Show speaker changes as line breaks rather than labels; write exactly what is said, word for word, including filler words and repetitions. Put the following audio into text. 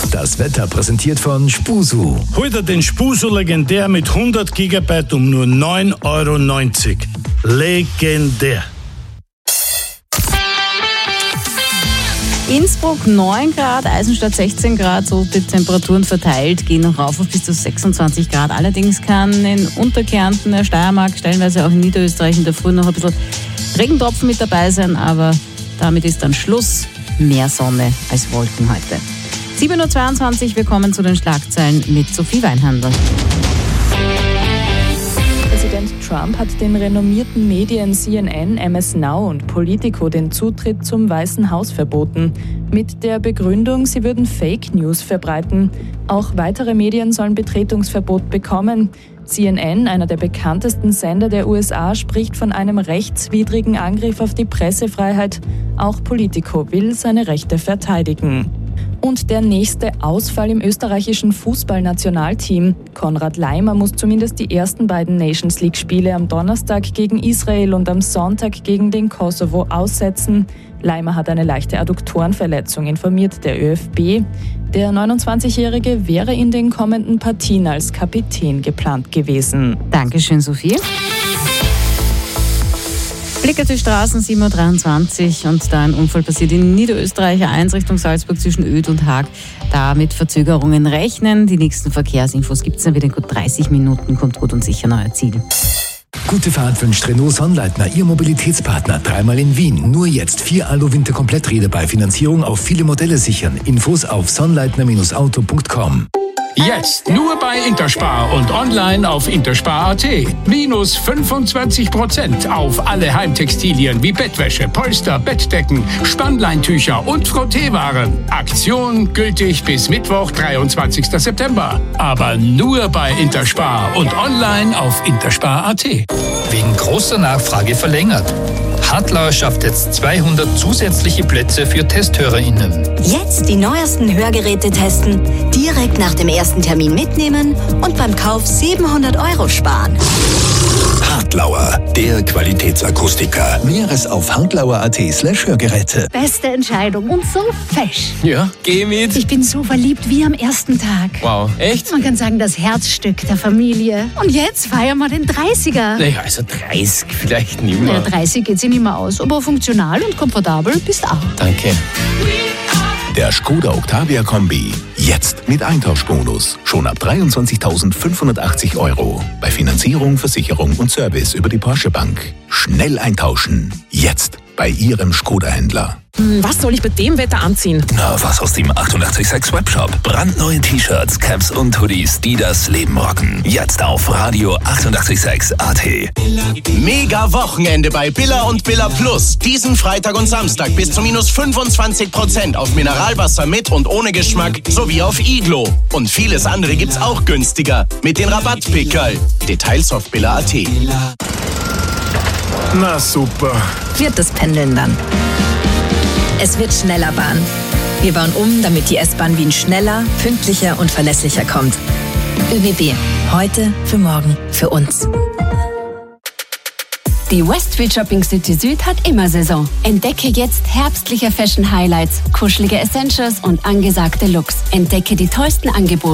Das Wetter präsentiert von Spusu.
Heute den Spusu legendär mit hundert Gigabyte um nur neun Euro neunzig. Legendär.
Innsbruck neun Grad, Eisenstadt sechzehn Grad, so die Temperaturen verteilt gehen noch rauf auf bis zu sechsundzwanzig Grad. Allerdings kann in Unterkärnten, der Steiermark, stellenweise auch in Niederösterreich in der Früh noch ein bisschen Regentropfen mit dabei sein, aber damit ist dann Schluss. Mehr Sonne als Wolken heute. sieben Uhr zweiundzwanzig, wir kommen zu den Schlagzeilen mit Sophie Weinhandel.
Präsident Trump hat den renommierten Medien C N N, M S Now und Politico den Zutritt zum Weißen Haus verboten. Mit der Begründung, sie würden Fake News verbreiten. Auch weitere Medien sollen Betretungsverbot bekommen. C N N, einer der bekanntesten Sender der U S A, spricht von einem rechtswidrigen Angriff auf die Pressefreiheit. Auch Politico will seine Rechte verteidigen. Und der nächste Ausfall im österreichischen Fußballnationalteam. Konrad Laimer muss zumindest die ersten beiden Nations League-Spiele am Donnerstag gegen Israel und am Sonntag gegen den Kosovo aussetzen. Laimer hat eine leichte Adduktorenverletzung, informiert der ÖFB. Der neunundzwanzigjährige wäre in den kommenden Partien als Kapitän geplant gewesen.
Dankeschön, Sophie. Blick auf die Straßen, sieben Uhr dreiundzwanzig, und da ein Unfall passiert in Niederösterreich, eins Richtung Salzburg zwischen Oed und Haag. Da mit Verzögerungen rechnen. Die nächsten Verkehrsinfos gibt es dann wieder in gut dreißig Minuten. Kommt gut und sicher an euer Ziel.
Gute Fahrt wünscht Renault Sonnleitner, Ihr Mobilitätspartner. Dreimal in Wien. Nur jetzt vier Alu-Winter-Kompletträder bei Finanzierung auf viele Modelle sichern. Infos auf sonnleitner Auto punkt com.
Jetzt nur bei Interspar und online auf interspar punkt at. Minus fünfundzwanzig Prozent auf alle Heimtextilien wie Bettwäsche, Polster, Bettdecken, Spannleintücher und Frotteewaren. Aktion gültig bis Mittwoch, dreiundzwanzigsten September. Aber nur bei Interspar und online auf interspar punkt at.
Wegen großer Nachfrage verlängert. Hartlauer schafft jetzt zweihundert zusätzliche Plätze für TesthörerInnen.
Jetzt die neuesten Hörgeräte testen, direkt nach dem ersten Termin mitnehmen und beim Kauf siebenhundert Euro sparen.
Hartlauer, der Qualitätsakustiker. Mehres auf hartlauer punkt at slash Hörgeräte.
Beste Entscheidung und so fesch.
Ja, geh mit.
Ich bin so verliebt wie am ersten Tag.
Wow, echt?
Man kann sagen, das Herzstück der Familie. Und jetzt feiern wir den dreißiger.
Naja, also dreißig vielleicht nicht mehr.
Ja, dreißig geht sich nicht mehr aus, aber funktional und komfortabel bist auch.
Danke.
Der Skoda Octavia Kombi. Jetzt mit Eintauschbonus. Schon ab dreiundzwanzigtausendfünfhundertachtzig Euro. Bei Finanzierung, Versicherung und Service über die Porsche Bank. Schnell eintauschen. Jetzt bei Ihrem Skoda-Händler.
Was soll ich bei dem Wetter anziehen?
Na, was aus dem achtundachtzig Komma sechs Webshop. Brandneue T-Shirts, Caps und Hoodies, die das Leben rocken. Jetzt auf Radio achtundachtzig Komma sechs A T.
Mega Wochenende bei Billa und Billa Plus. Diesen Freitag und Samstag bis zu minus fünfundzwanzig Prozent auf Mineralwasser mit und ohne Geschmack sowie auf Iglo. Und vieles andere gibt's auch günstiger mit den Rabattpickerl. Details auf billa punkt at.
Na super.
Wird das Pendeln dann? Es wird schneller Bahn. Wir bauen um, damit die S-Bahn Wien schneller, pünktlicher und verlässlicher kommt. ÖBB. Heute, für morgen, für uns.
Die Westfield Shopping City Süd hat immer Saison. Entdecke jetzt herbstliche Fashion Highlights, kuschelige Essentials und angesagte Looks. Entdecke die tollsten Angebote